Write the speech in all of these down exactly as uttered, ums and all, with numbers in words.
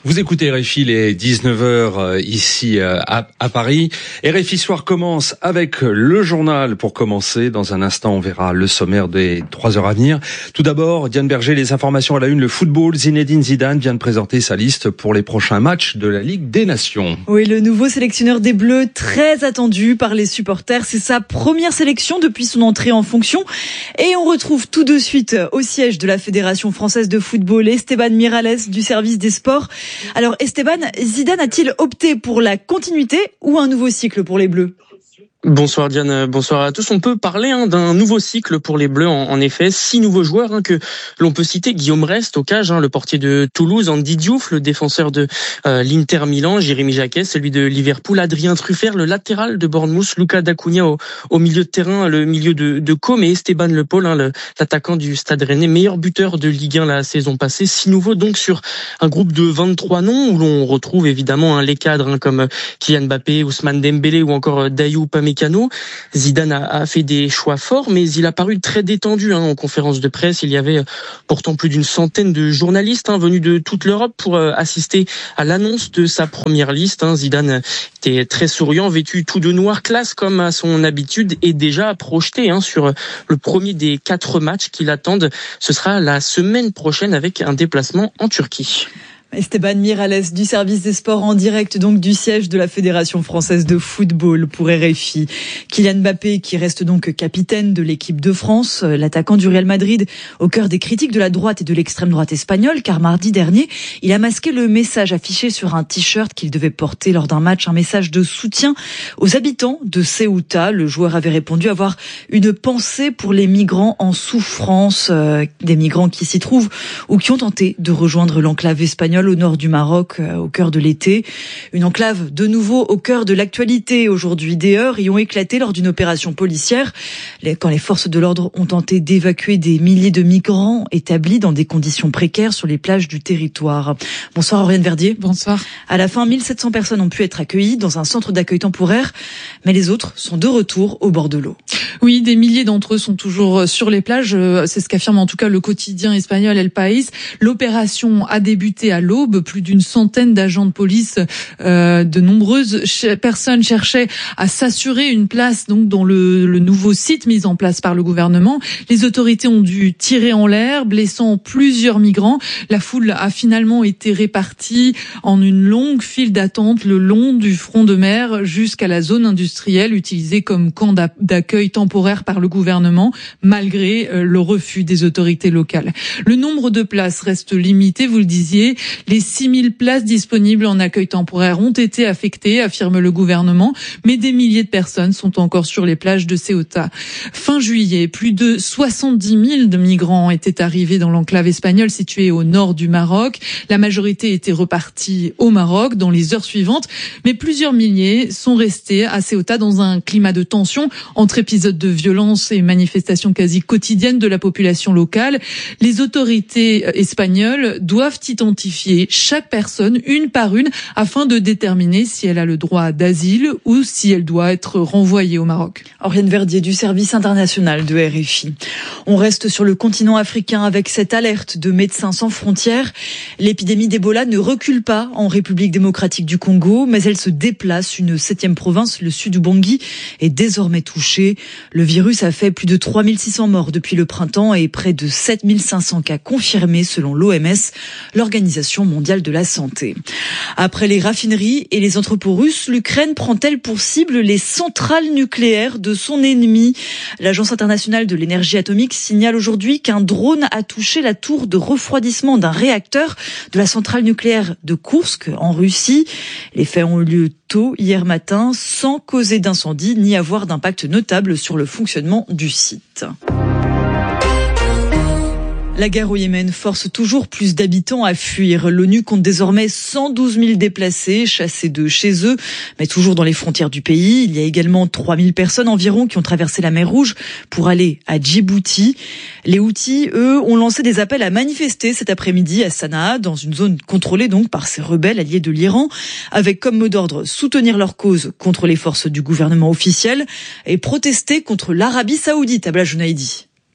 Vous écoutez R F I, les dix-neuf heures ici à, à Paris. R F I Soir commence avec le journal pour commencer. Dans un instant, on verra le sommaire des trois heures à venir. Tout d'abord, Diane Berger, les informations à la une. Le football, Zinedine Zidane vient de présenter sa liste pour les prochains matchs de la Ligue des Nations. Oui, le nouveau sélectionneur des Bleus, très attendu par les supporters. C'est sa première sélection depuis son entrée en fonction. Et on retrouve tout de suite au siège de la Fédération française de football Esteban Miralles du service des sports. Alors Esteban, Zidane a-t-il opté pour la continuité ou un nouveau cycle pour les Bleus ? Bonsoir Diane, bonsoir à tous. On peut parler hein, d'un nouveau cycle pour les Bleus, en, en effet. Six nouveaux joueurs hein, que l'on peut citer. Guillaume Rest au cage, hein, le portier de Toulouse, Andy Diouf, le défenseur de euh, l'Inter Milan, Jérémy Jacquet, celui de Liverpool, Adrien Truffert, le latéral de Bournemouth, Lucas Dacunia au, au milieu de terrain, le milieu de, de Com et Esteban Le Paul, hein, le, l'attaquant du Stade Rennais, meilleur buteur de Ligue un la saison passée. Six nouveaux donc sur un groupe de vingt-trois noms où l'on retrouve évidemment hein, les cadres hein, comme Kylian Mbappé, Ousmane Dembélé ou encore Dayou Upamecano. Zidane a, a fait des choix forts, mais il a paru très détendu hein, en conférence de presse. Il y avait pourtant plus d'une centaine de journalistes hein, venus de toute l'Europe pour euh, assister à l'annonce de sa première liste. Hein. Zidane était très souriant, vêtu tout de noir classe comme à son habitude et déjà projeté hein, sur le premier des quatre matchs qui l'attendent. Ce sera la semaine prochaine avec un déplacement en Turquie. Esteban Miralles du service des sports en direct donc du siège de la Fédération française de football pour R F I. Kylian Mbappé qui reste donc capitaine de l'équipe de France, l'attaquant du Real Madrid au cœur des critiques de la droite et de l'extrême droite espagnole car mardi dernier, il a masqué le message affiché sur un t-shirt qu'il devait porter lors d'un match, un message de soutien aux habitants de Ceuta. Le joueur avait répondu avoir une pensée pour les migrants en souffrance, euh, des migrants qui s'y trouvent ou qui ont tenté de rejoindre l'enclave espagnole au nord du Maroc, au cœur de l'été. Une enclave de nouveau au cœur de l'actualité aujourd'hui. Des heurts y ont éclaté lors d'une opération policière quand les forces de l'ordre ont tenté d'évacuer des milliers de migrants établis dans des conditions précaires sur les plages du territoire. Bonsoir Auriane Verdier. Bonsoir. À la fin, mille sept cents personnes ont pu être accueillies dans un centre d'accueil temporaire, mais les autres sont de retour au bord de l'eau. Oui, des milliers d'entre eux sont toujours sur les plages. C'est ce qu'affirme en tout cas le quotidien espagnol El País. L'opération a débuté à l'aube. Plus d'une centaine d'agents de police, euh, de nombreuses ch- personnes cherchaient à s'assurer une place donc dans le, le nouveau site mis en place par le gouvernement. Les autorités ont dû tirer en l'air, blessant plusieurs migrants. La foule a finalement été répartie en une longue file d'attente le long du front de mer jusqu'à la zone industrielle utilisée comme camp d'accueil temporaire par le gouvernement, malgré le refus des autorités locales. Le nombre de places reste limité, vous le disiez. Les six mille places disponibles en accueil temporaire ont été affectées, affirme le gouvernement, mais des milliers de personnes sont encore sur les plages de Ceuta. Fin juillet, plus de soixante-dix mille de migrants étaient arrivés dans l'enclave espagnole située au nord du Maroc. La majorité était repartie au Maroc dans les heures suivantes, mais plusieurs milliers sont restés à Ceuta dans un climat de tension entre épisodes de violence et manifestations quasi quotidiennes de la population locale. Les autorités espagnoles doivent identifier chaque personne une par une afin de déterminer si elle a le droit d'asile ou si elle doit être renvoyée au Maroc. Auriane Verdier du service international de R F I. On reste sur le continent africain avec cette alerte de Médecins sans frontières. L'épidémie d'Ebola ne recule pas en République démocratique du Congo, mais elle se déplace. Une septième province, le sud Ubangi, est désormais touchée. Le virus a fait plus de trois mille six cents morts depuis le printemps et près de sept mille cinq cents cas confirmés selon l'O M S, l'Organisation mondiale de la santé. Après les raffineries et les entrepôts russes, l'Ukraine prend-elle pour cible les centrales nucléaires de son ennemi ? L'Agence internationale de l'énergie atomique signale aujourd'hui qu'un drone a touché la tour de refroidissement d'un réacteur de la centrale nucléaire de Koursk en Russie. Les faits ont eu lieu tôt hier matin sans causer d'incendie ni avoir d'impact notable sur le fonctionnement du site. La guerre au Yémen force toujours plus d'habitants à fuir. L'ONU compte désormais cent douze mille déplacés, chassés de chez eux, mais toujours dans les frontières du pays. Il y a également trois mille personnes environ qui ont traversé la mer Rouge pour aller à Djibouti. Les Houthis, eux, ont lancé des appels à manifester cet après-midi à Sanaa, dans une zone contrôlée donc par ces rebelles alliés de l'Iran, avec comme mot d'ordre soutenir leur cause contre les forces du gouvernement officiel et protester contre l'Arabie Saoudite, Abla Jounaïdi.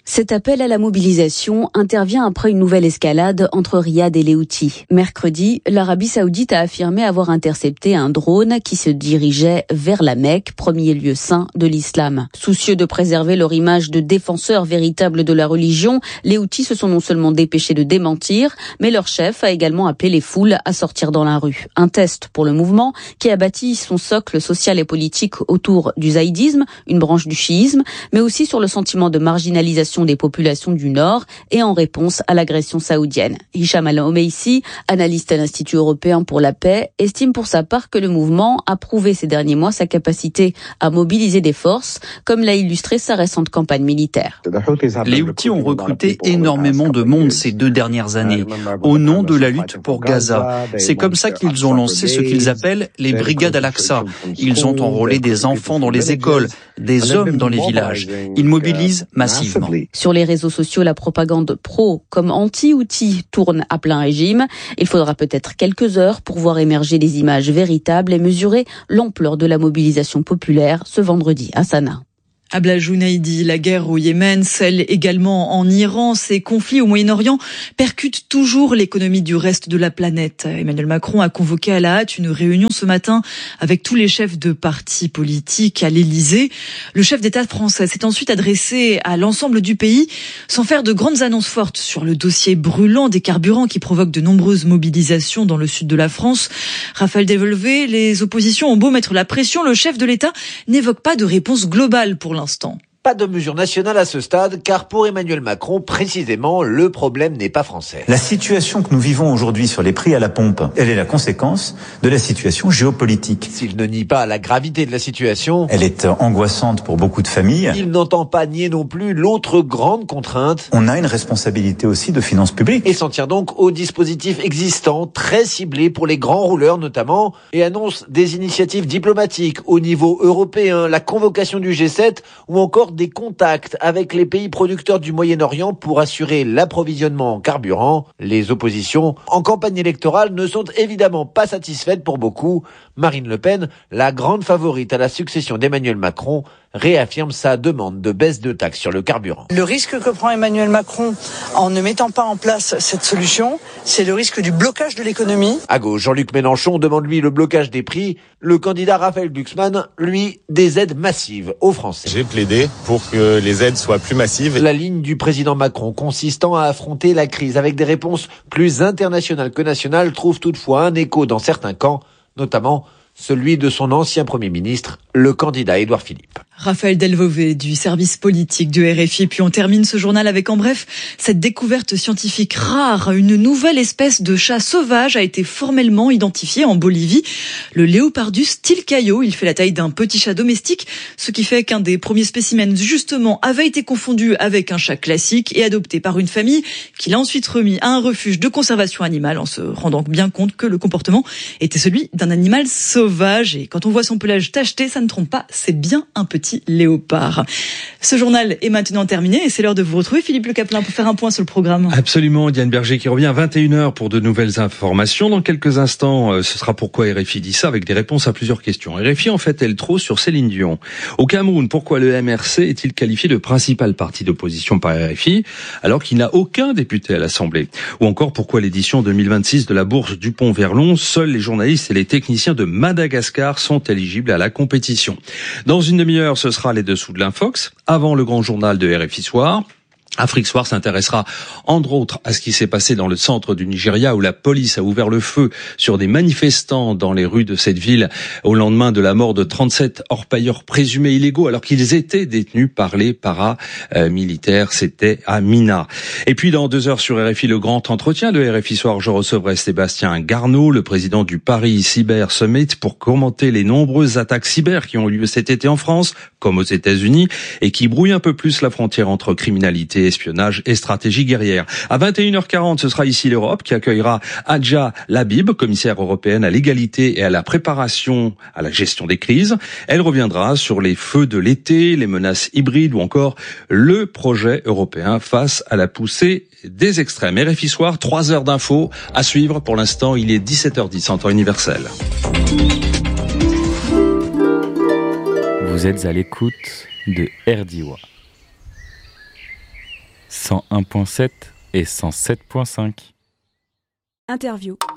Cet appel à la mobilisation intervient après une nouvelle escalade entre Riyad et les Houthis. Mercredi, l'Arabie Saoudite a affirmé avoir intercepté un drone qui se dirigeait vers la Mecque, premier lieu saint de l'islam. Soucieux de préserver leur image de défenseurs véritables de la religion, les Houthis se sont non seulement dépêchés de démentir, mais leur chef a également appelé les foules à sortir dans la rue. Un test pour le mouvement qui a bâti son socle social et politique autour du zaïdisme, une branche du chiisme, mais aussi sur le sentiment de marginalisation des populations du Nord et en réponse à l'agression saoudienne. Hicham Al-Omeissi, analyste à l'Institut européen pour la paix, estime pour sa part que le mouvement a prouvé ces derniers mois sa capacité à mobiliser des forces, comme l'a illustré sa récente campagne militaire. Les Houthis ont recruté énormément de monde ces deux dernières années, au nom de la lutte pour Gaza. C'est comme ça qu'ils ont lancé ce qu'ils appellent les brigades Al-Aqsa. Ils ont enrôlé des enfants dans les écoles, des hommes dans les villages. Ils mobilisent massivement. Sur les réseaux sociaux, la propagande pro comme anti-Houthi tourne à plein régime. Il faudra peut-être quelques heures pour voir émerger des images véritables et mesurer l'ampleur de la mobilisation populaire ce vendredi à Sanaa. Abla Jounaidi, la guerre au Yémen, celle également en Iran, ces conflits au Moyen-Orient percutent toujours l'économie du reste de la planète. Emmanuel Macron a convoqué à la hâte une réunion ce matin avec tous les chefs de partis politiques à l'Élysée. Le chef d'État français s'est ensuite adressé à l'ensemble du pays sans faire de grandes annonces fortes sur le dossier brûlant des carburants qui provoque de nombreuses mobilisations dans le sud de la France. Raphaël Delvolvé, les oppositions ont beau mettre la pression, le chef de l'État n'évoque pas de réponse globale pour l'instant. L'instant. Pas de mesure nationale à ce stade, car pour Emmanuel Macron, précisément, le problème n'est pas français. La situation que nous vivons aujourd'hui sur les prix à la pompe, elle est la conséquence de la situation géopolitique. S'il ne nie pas la gravité de la situation, elle est angoissante pour beaucoup de familles. Il n'entend pas nier non plus l'autre grande contrainte. On a une responsabilité aussi de finances publiques. Et s'en tient donc aux dispositifs existants, très ciblés pour les grands rouleurs notamment, et annonce des initiatives diplomatiques au niveau européen, la convocation du G sept ou encore des contacts avec les pays producteurs du Moyen-Orient pour assurer l'approvisionnement en carburant. Les oppositions en campagne électorale ne sont évidemment pas satisfaites pour beaucoup. Marine Le Pen, la grande favorite à la succession d'Emmanuel Macron, réaffirme sa demande de baisse de taxes sur le carburant. Le risque que prend Emmanuel Macron en ne mettant pas en place cette solution, c'est le risque du blocage de l'économie. À gauche, Jean-Luc Mélenchon demande lui le blocage des prix. Le candidat Raphaël Glucksmann, lui, des aides massives aux Français. J'ai plaidé pour que les aides soient plus massives. La ligne du président Macron consistant à affronter la crise avec des réponses plus internationales que nationales trouve toutefois un écho dans certains camps, notamment celui de son ancien Premier ministre, le candidat Édouard Philippe. Raphaël Delvolvé du service politique du R F I. Puis on termine ce journal avec, en bref, cette découverte scientifique rare. Une nouvelle espèce de chat sauvage a été formellement identifiée en Bolivie. Le Léopardus tilcaio. Il fait la taille d'un petit chat domestique, ce qui fait qu'un des premiers spécimens, justement, avait été confondu avec un chat classique et adopté par une famille qui l'a ensuite remis à un refuge de conservation animale en se rendant bien compte que le comportement était celui d'un animal sauvage. Et quand on voit son pelage tacheté, ça ne trompe pas, c'est bien un petit léopard. Ce journal est maintenant terminé et c'est l'heure de vous retrouver, Philippe Le Caplin, pour faire un point sur le programme. Absolument, Diane Berger qui revient à vingt et une heures pour de nouvelles informations. Dans quelques instants, ce sera pourquoi R F I dit ça, avec des réponses à plusieurs questions. R F I en fait-elle trop sur Céline Dion? Au Cameroun, pourquoi le M R C est-il qualifié de principal parti d'opposition par R F I alors qu'il n'a aucun député à l'Assemblée? Ou encore pourquoi l'édition deux mille vingt-six de la bourse Dupont-Verlon, seuls les journalistes et les techniciens de Madagascar sont éligibles à la compétition? Dans une demi-heure, ce sera les dessous de l'Infox, avant le grand journal de R F I Soir. Afrique Soir s'intéressera, entre autres, à ce qui s'est passé dans le centre du Nigeria où la police a ouvert le feu sur des manifestants dans les rues de cette ville au lendemain de la mort de trente-sept orpailleurs présumés illégaux alors qu'ils étaient détenus par les paramilitaires. C'était à Mina. Et puis dans deux heures sur R F I, le grand entretien de R F I Soir, je recevrai Sébastien Garneau, le président du Paris Cyber Summit, pour commenter les nombreuses attaques cyber qui ont eu lieu cet été en France, comme aux États-Unis, et qui brouillent un peu plus la frontière entre criminalité, espionnage et stratégie guerrière. À vingt et une heures quarante, ce sera ici l'Europe qui accueillera Hadja Labib, commissaire européenne à l'égalité et à la préparation à la gestion des crises. Elle reviendra sur les feux de l'été, les menaces hybrides ou encore le projet européen face à la poussée des extrêmes. R F I Soir, trois heures d'infos à suivre. Pour l'instant, il est dix-sept heures dix en temps universel. Vous êtes à l'écoute de R D I W A. cent un virgule sept et cent sept virgule cinq. Interview.